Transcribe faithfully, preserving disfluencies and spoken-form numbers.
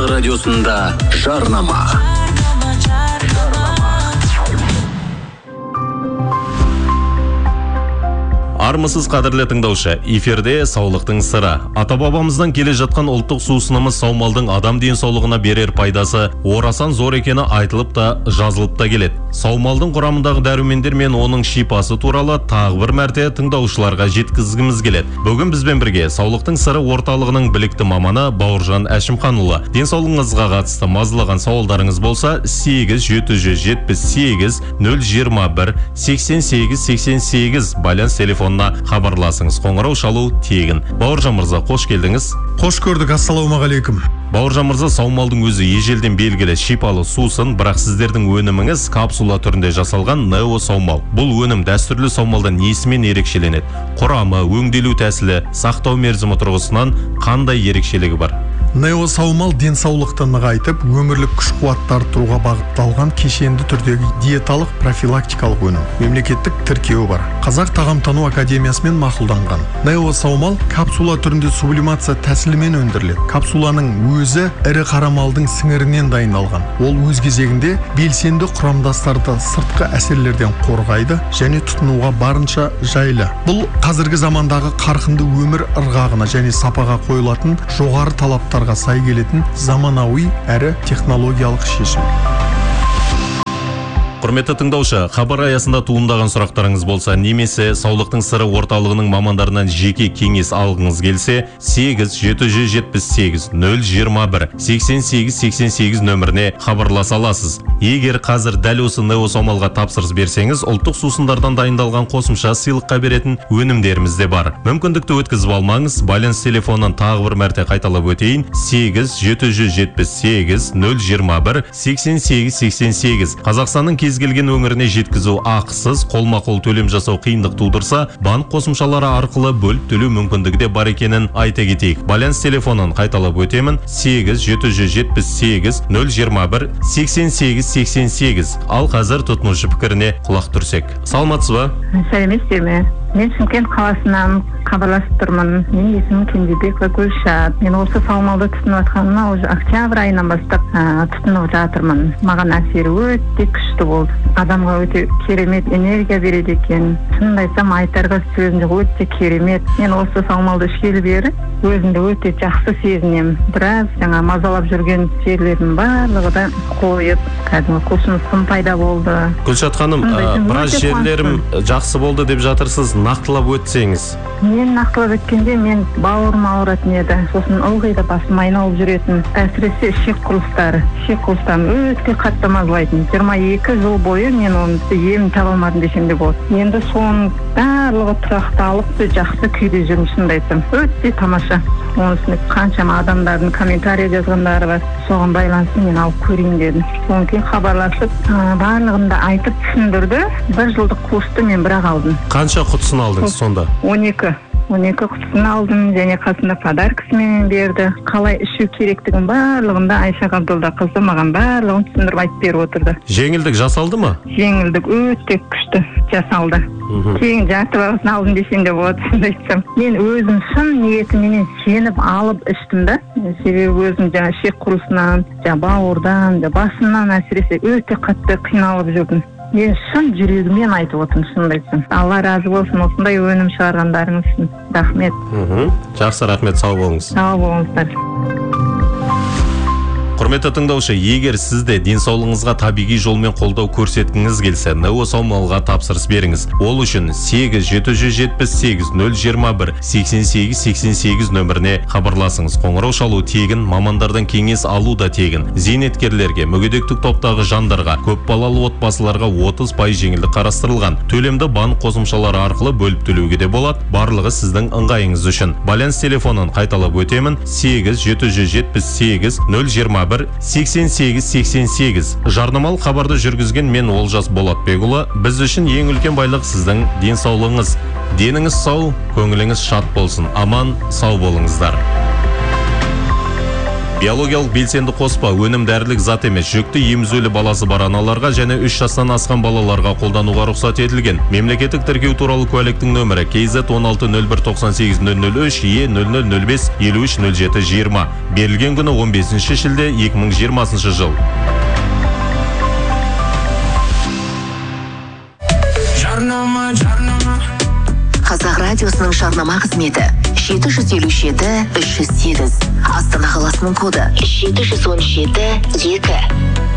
халық радиосында жарнама. Армысыз қадірлі тыңдаушы, эфирде саулықтың сыры. Ата-бабамыздан келе жатқан ұлттық сусынымыз саумалдың адам денсаулығына берер пайдасы орасан зор екені айтылып та, жазылып та келеді. Саумалдың құрамындағы дәрумендер мен оның шипасы туралы тағы бір мәрте тыңдаушыларға жеткізгіміз келеді. Бүгін бізбен бірге саулықтың сыры орталығының білікті маманы Бауыржан Әшімханұлы. Денсаулығыңызға қатысты мазалаған сауалдарыңыз болса, сегіз жеті жүз жетпіс сегіз нөл жиырма бір сексен сегіз сексен сегіз байланыс телефонына хабарласыңыз. Қоңырау шалу тегін. Бауыржан мырза, қош келдіңіз. Қош көрдік, ассалаумағалейкум. Бауыржан мырза, саумалдың өзі ежелден белгілі шипалы сусын, бірақ сіздердің өніміңіз капсула түрінде жасалған Нео саумал. Бұл өнім дәстүрлі саумалдан несімен ерекшеленеді? Құрамы, өңделу тәсілі, сақтау мерзімі тұрғысынан қандай ерекшелігі бар? Нео саумал денсаулықты нығайтып, өмірлік күш-қуатты арттыруға бағытталған кешенді түрдегі диеталық профилактикалық өнім. Мемлекеттік тіркеуі бар. Қазақ тағамтану академиясымен мақұлданған. Нео саумал капсула түрінде сублимация тәсілімен өндіріледі. Капсуланың өзі ірі қара малдың сіңірінен дайындалған. Ол өз кезегінде белсенді құрамдастарды сыртқы әсерлерден қорғайды және тұтынуға барынша жайлы. Бұл қазіргі замандағы қарқынды өмір ырғағына және сапаға қойылатын жоғары талаптар сай келетін заманауи әрі технологиялық шешім. Құрметті тыңдаушы, хабар аясында туындаған сұрақтарыңыз болса, немесе саулықтың сыры орталығының мамандарынан жеке кеңес алғыңыз келсе, сегіз жеті жүз жетпіс сегіз нөл жиырма бір сексен сегіз сексен сегіз нөміріне хабарласа аласыз. Егер қазір дәл осы Нео саумалға тапсырыс берсеңіз, ұлттық сусындардан дайындалған қосымша сыйлыққа беретін өнімдеріміз де бар. Мүмкіндікті өткізіп алмаңыз, байланыс телефонын тағы бір мәрте қайталап өтейін: сегіз жеті жүз жетпіс сегіз нөл жиырма бір сексен сегіз сексен сегіз. Қазақстанның кез келген өңіріне жеткізу ақысыз, қолма-қол төлем жасау қиындық тудырса, банк қосымшалары арқылы бөліп төлеу мүмкіндігі де бар екенін айта кетейік. Байланыс телефонын қайталап өтемін: сегіз жеті жүз жетпіс сегіз нөл жиырма бір сексен сегіз сексен сегіз. Ал қазір тұтынушы пікіріне құлақ түрсек. Саламатсыз ба? Сәлеметсіздер ме? Мен Шымкент қаласынан хабарласып тұрмын. Менің есімім Кенжебекова Гүлшат. Мен осы саумалды тұтынып жатқаныма уже октябрь айынан бастап тұтынып жатырмын. Маған әсері өте күшті болды. Адамға өте керемет энергия береді екен. Шынымды айтсам, айтарға сөзінде өте керемет. Мен осы саумалды ішкелі бері өзімді өте жақсы сезінемін. Біраз жаңа мазалап жүрген жерлердің барлығы да қойып, кәдімгі құлшынысым пайда болды. Гүлшат ханым, біраз жерлерім жақсы болды деп жатырсыз. Нақтылап өтсеңіз. Мен нақтылап өткенде мен бауырым ауыратын еді. Сосын ылғи да басым айналып жүретін. Әсіресе ішек құрылыстары. Ішек құрылыстарын өте қатты мазалайтын. жиырма екі жыл бойы мен оның емін таба алмадым десем де болады. Енді соның барлығы тұрақталып, жақсы күйде жүрмін, шынымды айтсам. Өте тамаша. Оның үстіне қаншама адамдардың комментарий жазғандары бар. Соған байланысты мен алып көрейін дедім. Содан кейін хабарласып, барлығын да айтып түсіндірді. Бір жылдық курсты мен бірақ алдым. Қанша құтысын алдыңыз сонда? он екі. он екі құтысын алдым, және қасында подаркасымен берді. Қалай ішу керектігін барлығында Айша Ғабдолда қызы маған барлығын түсіндіріп айтып беріп отырды. Жеңілдік жасалды ма? Жеңілдік өте күшті жасалды. Кейін жарты бағасын алдым десем де болады, айтсам. Мен өзім шын ниетіменен сеніп алып іштім да. Себебі өзім жаңа ішек құрылысынан, жаңа бауырдан, басымнан әсіресе өте қатты қиналып жүрдім. Мен шын жүрегімен айтып отырмын, шынымды айтсам. Алла разы болсын, осындай өнім шығарғандарыңыз үшін. Рахмет. Жақсы, рахмет, сау болыңыз. Сау болыңыздар. Құрметті тыңдаушы, егер сізде денсаулығыңызға табиғи жолмен қолдау көрсеткіңіз келсе, Нео саумалға тапсырыс беріңіз. Ол үшін сегіз жеті жүз жетпіс сегіз нөл жиырма бір сексен сегіз сексен сегіз нөміріне хабарласыңыз. Қоңырау шалу тегін, мамандардан кеңес алу да тегін. Зейнеткерлерге, мүгедектік топтағы жандарға, көпбалалы отбасыларға отыз пайыз жеңілдік қарастырылған. Төлемді банк қосымшалары арқылы бөліп төлеуге де болады. Барлығы сіздің ыңғайыңыз үшін. Байланыс телефонын қайталап өтемін: сегіз жеті жүз жетпіс сегіз нөл жиырма бір сексен сегіз сексен сегіз. Жарнамалық хабарды жүргізген мен Олжас Болатбекұлы. Біз үшін ең үлкен байлық сіздің денсаулығыңыз. Деніңіз сау, көңіліңіз шат болсын. Аман, сау болыңыздар. Биологиялық белсенді қоспа өнім дәрілік зат емес, жүкті емізулі баласы бар аналарға және үш жастан асқан балаларға қолдануға рұқсат етілген. Мемлекеттік тіркеу туралы куәліктің нөмірі кей зет он алты нөл бір тоқсан сегіз нөл нөл үш е нөл нөл нөл бес елу үш нөл жеті жиырма. Берілген күні он бесінші шілде екі мың жиырмасыншы жыл. Қазақ радиосының жарнама қызметі жеті жүз елу жеті үш жүз сегіз. Астана қаласының коды жеті жүз он жеті екі.